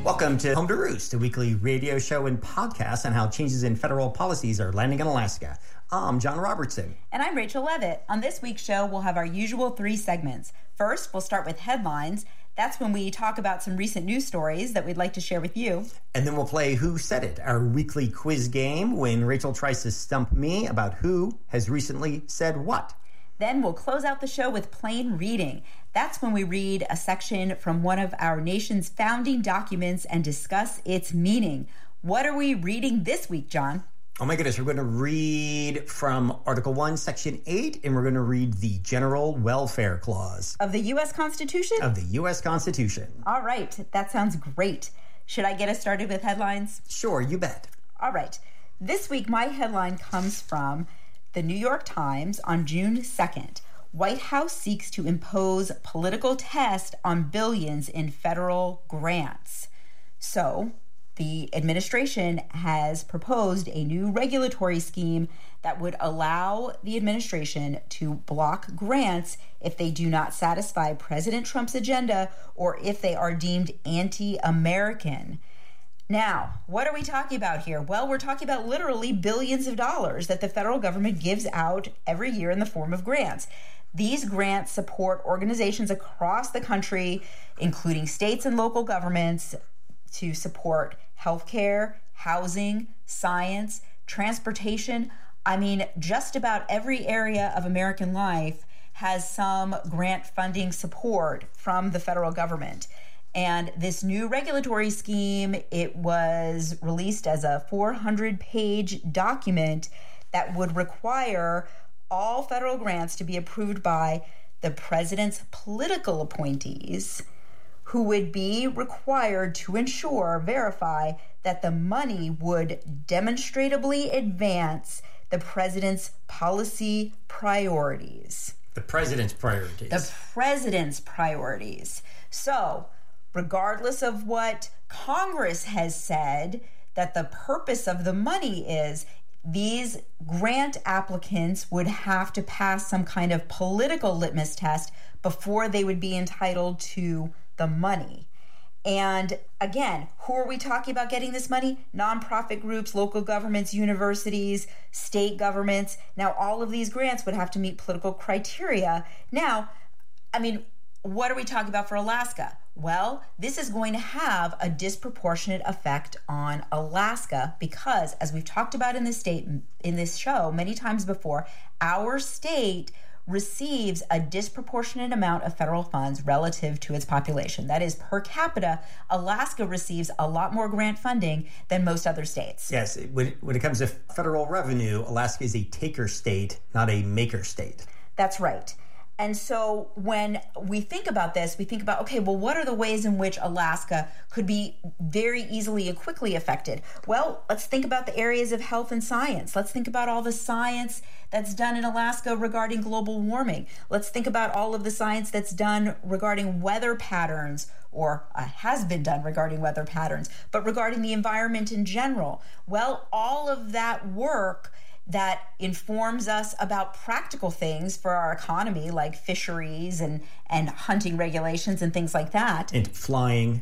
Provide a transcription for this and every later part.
Welcome to Home to Roost, a weekly radio show and podcast on how changes in federal policies are landing in Alaska. I'm John Robertson. And I'm Rachel Levitt. On this week's show, we'll have our usual three segments. First, we'll start with headlines. That's when we talk about some recent news stories that we'd like to share with you. And then we'll play Who Said It, our weekly quiz game when Rachel tries to stump me about who has recently said what. Then we'll close out the show with plain reading. That's when we read a section from one of our nation's founding documents and discuss its meaning. What are we reading this week, John? Oh my goodness, we're going to read from Article 1, Section 8, and we're going to read the General Welfare Clause. Of the U.S. Constitution? Of the U.S. Constitution. All right, that sounds great. Should I get us started with headlines? Sure, you bet. All right. This week, my headline comes from the New York Times on June 2nd. White House seeks to impose political test on billions in federal grants. So, the administration has proposed a new regulatory scheme that would allow the administration to block grants if they do not satisfy President Trump's agenda or if they are deemed anti-American. Now, what are we talking about here? Well, we're talking about literally billions of dollars that the federal government gives out every year in the form of grants. These grants support organizations across the country, including states and local governments, to support healthcare, housing, science, transportation. I mean, just about every area of American life has some grant funding support from the federal government. And this new regulatory scheme, it was released as a 400-page document that would require all federal grants to be approved by the president's political appointees, who would be required to verify that the money would demonstrably advance the president's policy priorities. The president's priorities. The president's priorities. So, regardless of what Congress has said that the purpose of the money is, these grant applicants would have to pass some kind of political litmus test before they would be entitled to the money. And again, who are we talking about getting this money? Nonprofit groups, local governments, universities, state governments. Now, all of these grants would have to meet political criteria. Now, I mean, what are we talking about for Alaska? Well, this is going to have a disproportionate effect on Alaska because, as we've talked about in this show many times before, our state receives a disproportionate amount of federal funds relative to its population. That is, per capita, Alaska receives a lot more grant funding than most other states. Yes, when it comes to federal revenue, Alaska is a taker state, not a maker state. That's right. And so when we think about this, we think about, okay, well, what are the ways in which Alaska could be very easily and quickly affected? Well, let's think about the areas of health and science. Let's think about all the science that's done in Alaska regarding global warming. Let's think about all of the science that's done regarding weather patterns, or has been done regarding weather patterns, but regarding the environment in general. Well, all of that work that informs us about practical things for our economy, like fisheries and hunting regulations and things like that. And flying,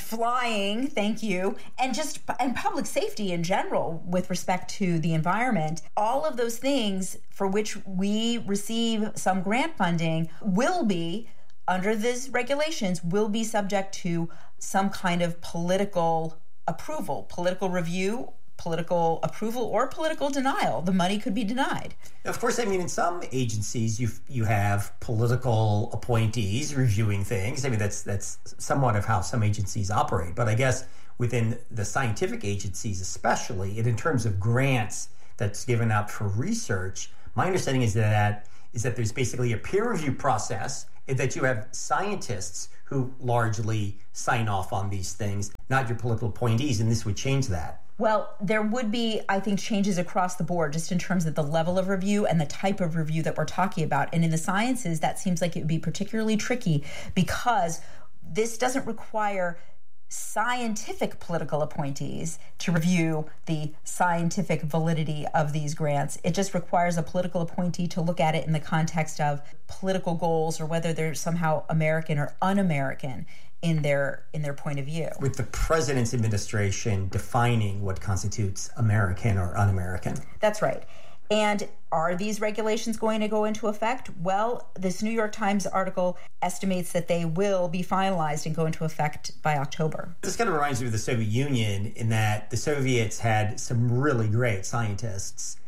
thank you. And public safety in general with respect to the environment. All of those things for which we receive some grant funding will be, under these regulations, will be subject to some kind of political approval, political review, political approval, or political denial. The money could be denied. Of course, I mean, in some agencies, you have political appointees reviewing things. I mean, that's somewhat of how some agencies operate. But I guess within the scientific agencies especially, and in terms of grants that's given out for research, my understanding is that there's basically a peer review process, and that you have scientists who largely sign off on these things, not your political appointees, and this would change that. Well, there would be, I think, changes across the board just in terms of the level of review and the type of review that we're talking about. And in the sciences, that seems like it would be particularly tricky because this doesn't require scientific political appointees to review the scientific validity of these grants. It just requires a political appointee to look at it in the context of political goals or whether they're somehow American or un-American. in their point of view. With the president's administration defining what constitutes American or un-American. That's right. And are these regulations going to go into effect? Well, this New York Times article estimates that they will be finalized and go into effect by October. This kind of reminds me of the Soviet Union in that the Soviets had some really great scientists,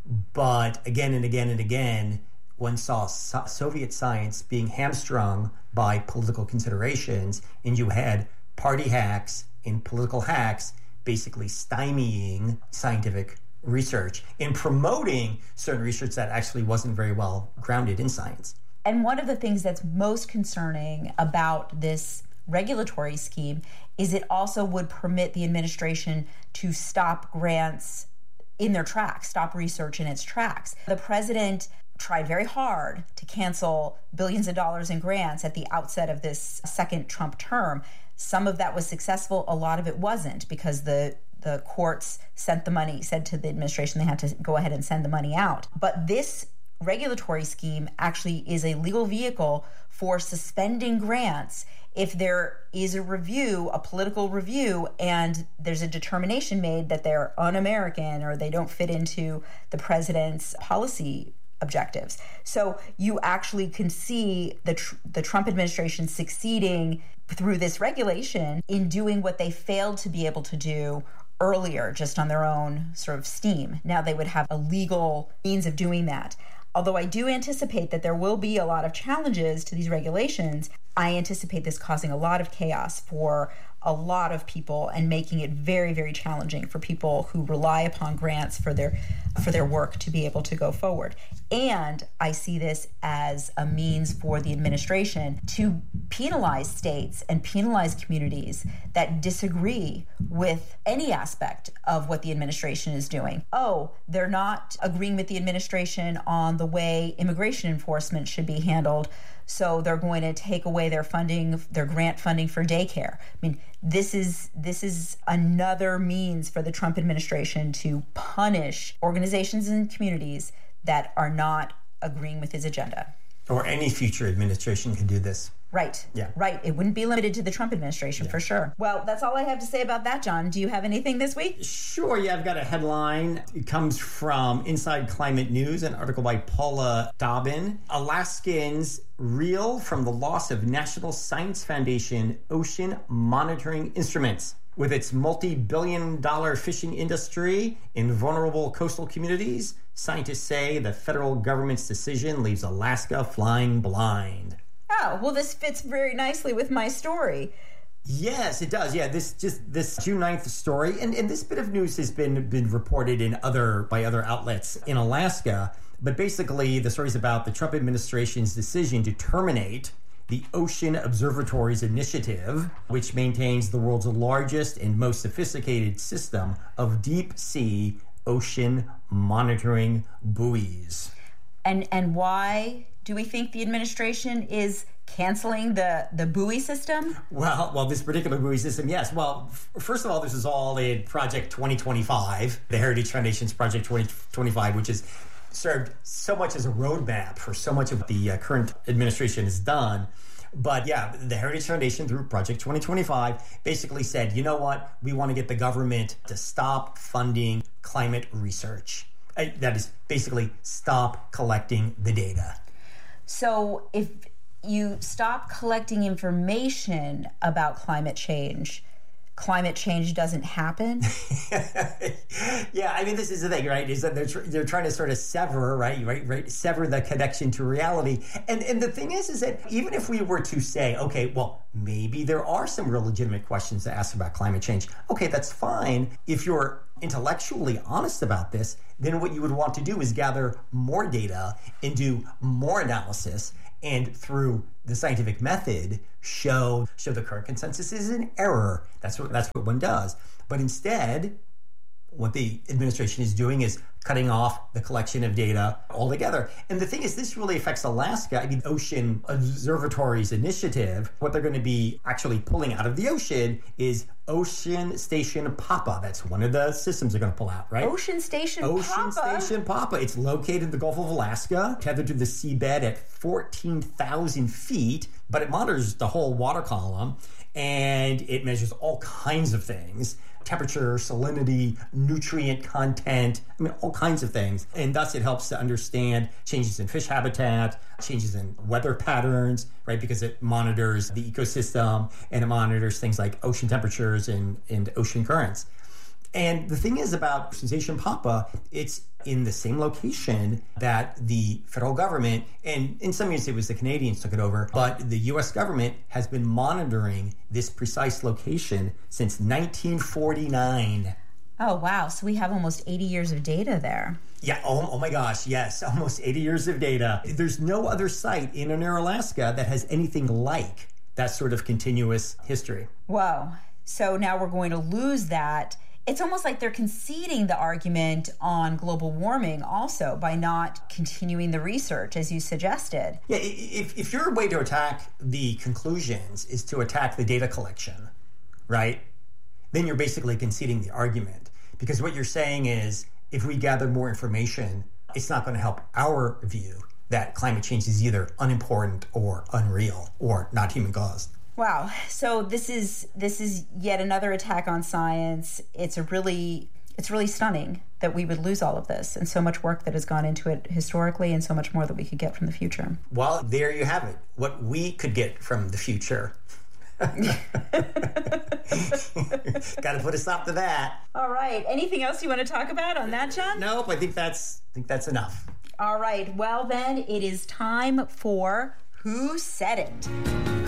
but again and again and again, one saw Soviet science being hamstrung by political considerations, and you had party hacks and political hacks basically stymieing scientific research and promoting certain research that actually wasn't very well grounded in science. And one of the things that's most concerning about this regulatory scheme is it also would permit the administration to stop grants in their tracks, stop research in its tracks. The president tried very hard to cancel billions of dollars in grants at the outset of this second Trump term. Some of that was successful, a lot of it wasn't, because the courts sent the money, said to the administration they had to go ahead and send the money out. But this regulatory scheme actually is a legal vehicle for suspending grants if there is a review, a political review, and there's a determination made that they're un-American or they don't fit into the president's policy objectives. So you actually can see the Trump administration succeeding through this regulation in doing what they failed to be able to do earlier, just on their own sort of steam. Now they would have a legal means of doing that. Although I do anticipate that there will be a lot of challenges to these regulations, I anticipate this causing a lot of chaos for a lot of people and making it very, very challenging for people who rely upon grants for their work to be able to go forward. And I see this as a means for the administration to penalize states and penalize communities that disagree with any aspect of what the administration is doing. Oh, they're not agreeing with the administration on the way immigration enforcement should be handled, so they're going to take away their funding, their grant funding for daycare. I mean, this is another means for the Trump administration to punish organizations and communities that are not agreeing with his agenda. Or any future administration can do this. Right. Yeah. Right. It wouldn't be limited to the Trump administration, for sure. Well, that's all I have to say about that, John. Do you have anything this week? Sure. Yeah, I've got a headline. It comes from Inside Climate News, an article by Paula Dobbin. Alaskans reel from the loss of National Science Foundation ocean monitoring instruments. With its multi-billion-dollar fishing industry in vulnerable coastal communities, scientists say the federal government's decision leaves Alaska flying blind. Oh, well, this fits very nicely with my story. Yes, it does. Yeah, this June 9th story, and this bit of news has been reported by other outlets in Alaska. But basically, the story is about the Trump administration's decision to terminate the Ocean Observatories Initiative, which maintains the world's largest and most sophisticated system of deep-sea ocean monitoring buoys. And why do we think the administration is canceling the buoy system? Well, this particular buoy system, yes. Well, first of all, this is all in Project 2025, the Heritage Foundation's Project 2025, which has served so much as a roadmap for so much of what the current administration has done. But yeah, the Heritage Foundation through Project 2025 basically said, you know what, we want to get the government to stop funding climate research. That is basically stop collecting the data. So if you stop collecting information about climate change doesn't happen? Yeah, I mean, this is the thing, right? Is that they're trying to sort of sever, right? Sever the connection to reality. And the thing is that even if we were to say, okay, well, maybe there are some real legitimate questions to ask about climate change. Okay, that's fine. If you're intellectually honest about this, then what you would want to do is gather more data and do more analysis, and through the scientific method show the current consensus is an error. That's what one does. But instead, what the administration is doing is cutting off the collection of data altogether. And the thing is, this really affects Alaska. I mean, Ocean Observatories Initiative, what they're going to be actually pulling out of the ocean is Ocean Station Papa. That's one of the systems they're going to pull out, right? Ocean Station Papa? Ocean Station Papa. It's located in the Gulf of Alaska, tethered to the seabed at 14,000 feet, but it monitors the whole water column. and it measures all kinds of things. Temperature, salinity, nutrient content, all kinds of things. And thus it helps to understand changes in fish habitat, changes in weather patterns, right? Because it monitors the ecosystem and it monitors things like ocean temperatures and ocean currents. And the thing is about Crustacea papa, it's in the same location that the federal government, and in some years it was the Canadians took it over, but the U.S. government has been monitoring this precise location since 1949. Oh, wow. So we have almost 80 years of data there. Yeah. Oh my gosh. Yes. Almost 80 years of data. There's no other site in or near Alaska that has anything like that sort of continuous history. Whoa. So now we're going to lose that. It's almost like they're conceding the argument on global warming also by not continuing the research, as you suggested. Yeah, if your way to attack the conclusions is to attack the data collection, right, then you're basically conceding the argument. Because what you're saying is, if we gather more information, it's not going to help our view that climate change is either unimportant or unreal or not human-caused. Wow. So this is yet another attack on science. It's really stunning that we would lose all of this and so much work that has gone into it historically and so much more that we could get from the future. Well, there you have it. What we could get from the future. Got to put a stop to that. All right. Anything else you want to talk about on that, John? Nope. I think that's enough. All right. Well, then it is time for Who Said It?